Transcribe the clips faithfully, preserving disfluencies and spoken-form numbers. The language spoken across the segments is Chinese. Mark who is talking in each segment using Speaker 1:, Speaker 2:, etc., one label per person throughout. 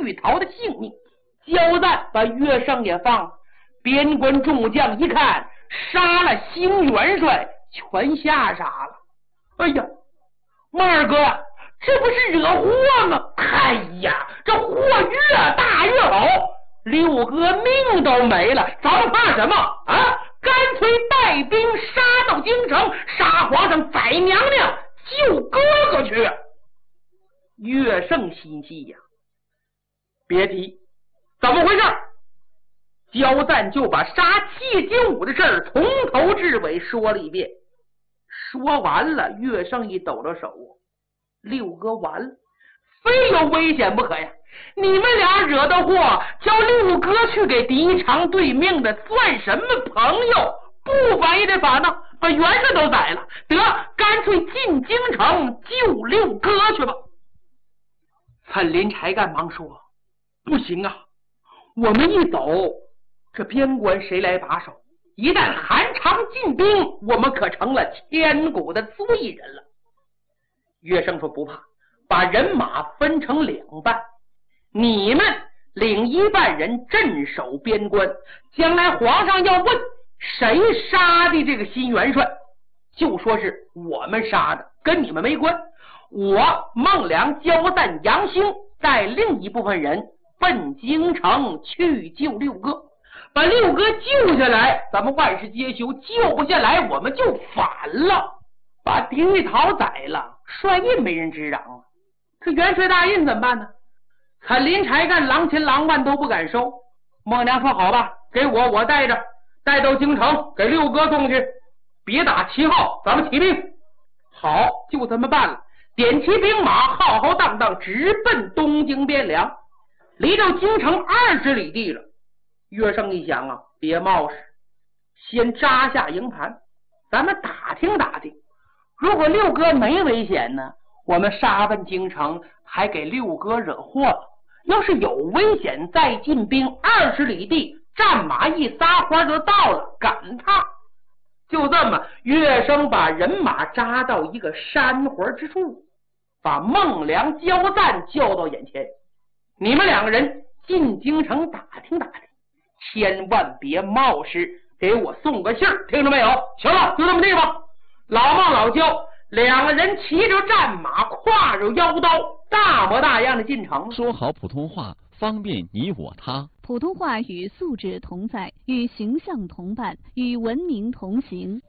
Speaker 1: 去逃的性命。焦赞把岳胜也放，边关众将一看杀了新元帅，全吓傻了。哎呀，孟二哥，这不是惹祸吗？哎呀，这祸越大越好，六哥命都没了，咱们怕什么啊？干脆带兵杀到京城，杀皇上宰娘娘，救哥哥去。岳胜心细呀，别提怎么回事。焦赞就把杀谢金武的事儿从头至尾说了一遍。说完了，岳胜一抖了手，六哥完了，非有危险不可呀！你们俩惹的祸，叫六哥去给敌长对命的，算什么朋友？不反也得反呢，把元帅都宰了，得干脆进京城救六哥去吧。参林柴干忙说：“不行啊，我们一走，这边关谁来把守？一旦韩常进兵，我们可成了千古的罪人了。”岳胜说：“不怕，把人马分成两半，你们领一半人镇守边关，将来皇上要问谁杀的这个新元帅，就说是我们杀的，跟你们没关。我孟良、焦赞、杨兴带另一部分人奔京城去救六哥，把六哥救下来，咱们万事皆休；救不下来，我们就反了。把丁玉桃宰了，帅印没人执掌啊，这元帅大印怎么办呢？参林柴干狼钱狼万都不敢收。孟良说：“好吧，给我，我带着，带到京城给六哥送去，别打旗号，咱们起兵。”好，就这么办了。点齐兵马，浩浩荡荡直奔东京汴梁。离到京城二十里地了。岳胜一想啊，别冒失，先扎下营盘，咱们打听打听。如果六哥没危险呢，我们杀奔京城，还给六哥惹祸了。要是有危险，再进兵二十里地，战马一撒欢就到了，赶他。就这么，岳生把人马扎到一个山魂之处，把孟良、焦赞叫到眼前。你们两个人进京城打听打听，千万别冒失，给我送个信儿，听着没有？行了，就这么地吧。老孟老焦两个人骑着战马，挎着腰刀，大模大样的进城。
Speaker 2: 说好普通话，方便你我他。
Speaker 3: 普通话与素质同在，与形象同伴，与文明同行。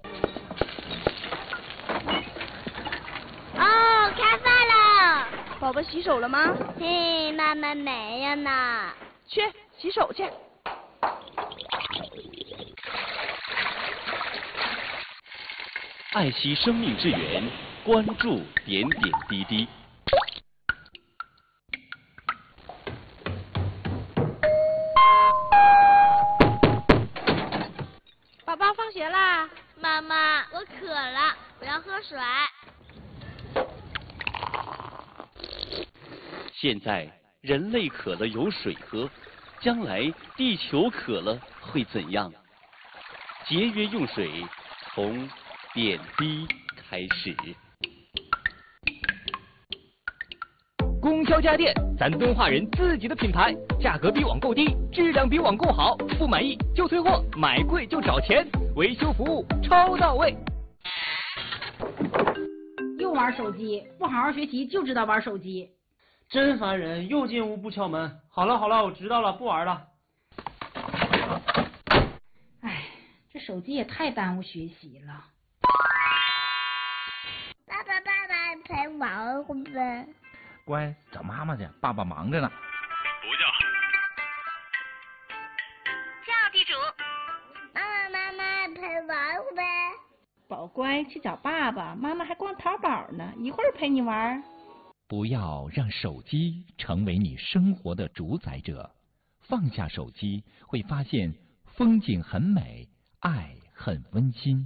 Speaker 4: 哦，开饭了！
Speaker 5: 宝宝洗手了吗？
Speaker 4: 嘿，妈妈没有呢。
Speaker 5: 去洗手去。
Speaker 2: 爱惜生命之源，关注点点滴滴。
Speaker 5: 宝宝放学啦。
Speaker 4: 妈妈，我渴了，我要喝水。
Speaker 2: 现在人类渴了有水喝，将来地球渴了会怎样？节约用水，从点滴开始。
Speaker 6: 供销家电，咱敦化人自己的品牌，价格比网购低，质量比网购好，不满意就退货，买贵就找钱，维修服务超到位。
Speaker 7: 又玩手机，不好好学习就知道玩手机，
Speaker 8: 真烦人！又进屋不敲门。好了好了，我知道了，不玩了。
Speaker 7: 哎，这手机也太耽误学习了。
Speaker 4: 爸爸爸爸陪玩会呗。
Speaker 9: 乖，找妈妈去，爸爸忙着呢。
Speaker 10: 不叫。
Speaker 4: 叫地主。妈妈妈妈陪玩会呗。
Speaker 7: 宝乖，去找爸爸，妈妈还逛淘宝呢，一会儿陪你玩。
Speaker 9: 不要让手机成为你生活的主宰者，放下手机，会发现风景很美，爱很温馨。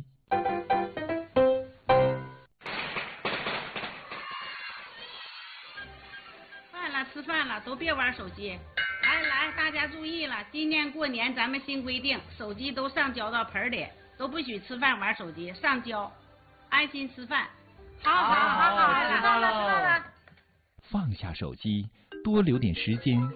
Speaker 7: 饭了，吃饭了，都别玩手机。来来，大家注意了，今年过年咱们新规定，手机都上交到盆里，都不许吃饭玩手机，上交，安心吃饭。好好好好，
Speaker 8: 知道了。
Speaker 9: 放下手机，多留点时间